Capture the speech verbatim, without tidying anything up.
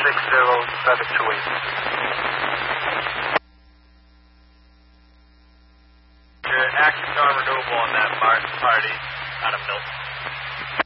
six zero seven two eight. You're at Axis Car Renewable on that Martin party out of Milton.